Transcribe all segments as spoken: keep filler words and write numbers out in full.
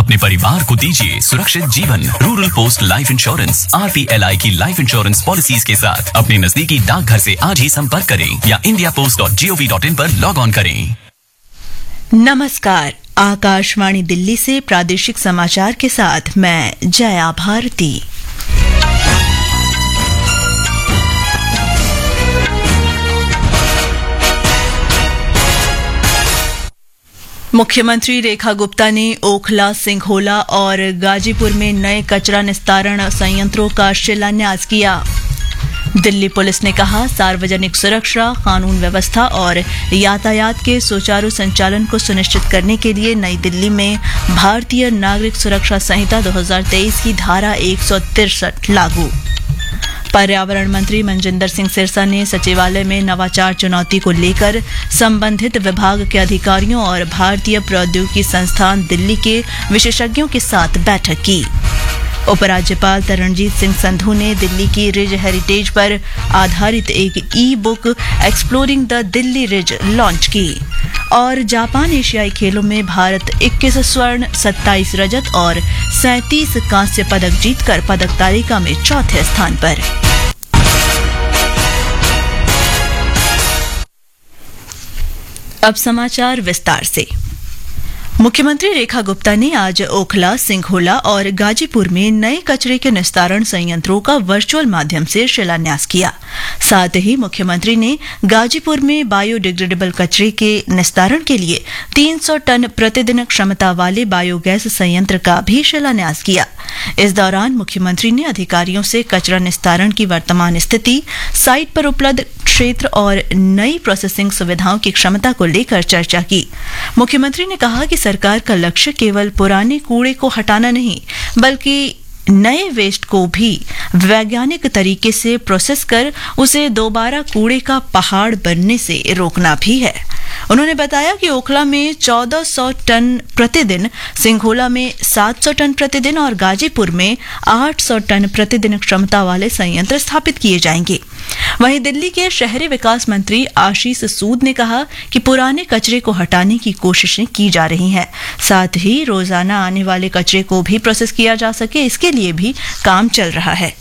अपने परिवार को दीजिए सुरक्षित जीवन। Rural post life insurance R P L I की लाइफ इंश्योरेंस पॉलिसीज के साथ अपने नजदीकी डाकघर से आज ही संपर्क करें या India post dot G O V dot in पर लॉग ऑन करें। नमस्कार, आकाशवाणी दिल्ली से प्रादेशिक समाचार के साथ मैं जया भारती। मुख्यमंत्री रेखा गुप्ता ने ओखला, सिंघोला और गाजीपुर में नए कचरा निस्तारण संयंत्रों का शिलान्यास किया। दिल्ली पुलिस ने कहा, सार्वजनिक सुरक्षा, कानून व्यवस्था और यातायात के सुचारू संचालन को सुनिश्चित करने के लिए नई दिल्ली में भारतीय नागरिक सुरक्षा संहिता दो हज़ार तेईस की धारा एक सौ तिरसठ लागू। पर्यावरण मंत्री मनजिंदर सिंह सिरसा ने सचिवालय में नवाचार चुनौती को लेकर संबंधित विभाग के अधिकारियों और भारतीय प्रौद्योगिकी संस्थान दिल्ली के विशेषज्ञों के साथ बैठक की। उपराज्यपाल तरणजीत सिंह संधू ने दिल्ली की रिज हेरिटेज पर आधारित एक ई book exploring the Delhi ridge launch की। और जापान एशियाई खेलों में भारत इक्कीस स्वर्ण, सत्ताईस रजत और सैंतीस कांस्य पदक जीतकर पदक तालिका में चौथे स्थान पर। अब समाचार विस्तार से। मुख्यमंत्री रेखा गुप्ता ने आज ओखला, सिंघोला और गाजीपुर में नए कचरे के निस्तारण संयंत्रों का वर्चुअल माध्यम से शिलान्यास किया। साथ ही मुख्यमंत्री ने गाजीपुर में बायोडिग्रेडेबल कचरे के निस्तारण के लिए तीन सौ टन प्रतिदिन क्षमता वाले बायोगैस संयंत्र का भी शिलान्यास किया। इस दौरान मुख्यमंत्री ने अधिकारियों से कचरा निस्तारण की वर्तमान स्थिति, साइट पर उपलब्ध क्षेत्र और नई प्रोसेसिंग सुविधाओं की क्षमता को लेकर चर्चा की। मुख्यमंत्री ने कहा कि सरकार का लक्ष्य केवल पुराने कूड़े को हटाना नहीं, बल्कि नए वेस्ट को भी वैज्ञानिक तरीके से प्रोसेस कर उसे दोबारा कूड़े का पहाड़ बनने से रोकना भी है। उन्होंने बताया कि ओखला में चौदह सौ टन प्रतिदिन, सिंघोला में सात सौ टन प्रतिदिन और गाजीपुर में आठ सौ टन प्रतिदिन क्षमता वाले संयंत्र स्थापित किए जाएंगे। वहीं दिल्ली के शहरी विकास मंत्री आशीष सूद ने कहा कि पुराने कचरे को हटाने की कोशिशें की जा रही हैं। साथ ही रोजाना आने वाले कचरे को भी प्रोसेस किया जा सके, इसके लिए भी काम चल रहा है।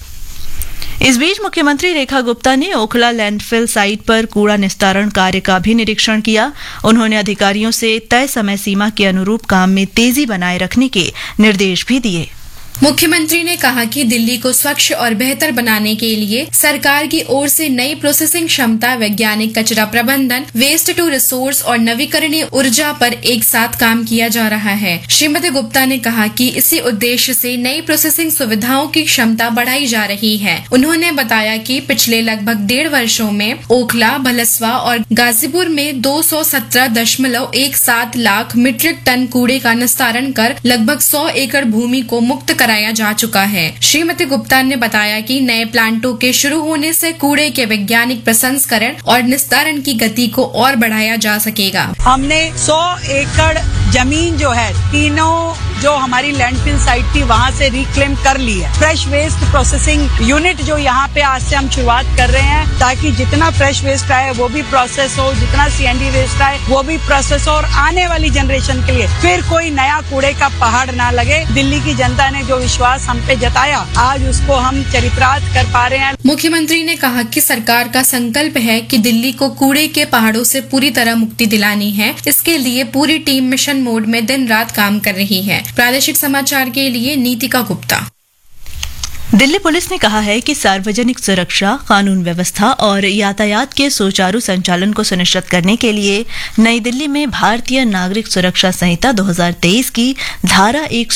इस बीच मुख्यमंत्री रेखा गुप्ता ने ओखला लैंडफिल साइट पर कूड़ा निस्तारण कार्य का भी निरीक्षण किया। उन्होंने अधिकारियों से तय समय सीमा के अनुरूप काम में तेजी बनाए रखने के निर्देश भी दिए। मुख्यमंत्री ने कहा कि दिल्ली को स्वच्छ और बेहतर बनाने के लिए सरकार की ओर से नई प्रोसेसिंग क्षमता, वैज्ञानिक कचरा प्रबंधन, वेस्ट टू रिसोर्स और नवीकरणीय ऊर्जा पर एक साथ काम किया जा रहा है। श्रीमती गुप्ता ने कहा कि इसी उद्देश्य से नई प्रोसेसिंग सुविधाओं की क्षमता बढ़ाई जा रही है। उन्होंने बताया कि पिछले लगभग डेढ़ वर्षों में ओखला, भलसवा और गाजीपुर में दो सौ सत्रह दशमलव एक सात लाख मीट्रिक टन कूड़े का निस्तारण कर लगभग सौ एकड़ भूमि को मुक्त कराया जा चुका है। श्रीमती गुप्ता ने बताया कि नए प्लांटों के शुरू होने से कूड़े के वैज्ञानिक प्रसंस्करण और निस्तारण की गति को और बढ़ाया जा सकेगा। हमने सौ एकड़ जमीन जो है तीनों जो हमारी लैंडफिल साइट थी वहाँ से रिक्लेम कर ली है। फ्रेश वेस्ट प्रोसेसिंग यूनिट जो यहाँ पे आज से हम शुरुआत कर रहे हैं, ताकि जितना फ्रेश वेस्ट आए वो भी प्रोसेस हो, जितना सीएनडी वेस्ट आए वो भी प्रोसेस हो और आने वाली जनरेशन के लिए फिर कोई नया कूड़े का पहाड़ ना लगे। दिल्ली की जनता ने जो विश्वास हम पे जताया, आज उसको हम चरितार्थ कर पा रहे हैं। मुख्यमंत्री ने कहा कि सरकार का संकल्प है कि दिल्ली को कूड़े के पहाड़ों से पूरी तरह मुक्ति दिलानी है। इसके लिए पूरी टीम मिशन मोड में दिन रात काम कर रही है। प्रादेशिक समाचार के लिए नीतिका गुप्ता। दिल्ली पुलिस ने कहा है कि सार्वजनिक सुरक्षा, कानून व्यवस्था और यातायात के सुचारू संचालन को सुनिश्चित करने के लिए नई दिल्ली में भारतीय नागरिक सुरक्षा संहिता दो हज़ार तेईस की धारा एक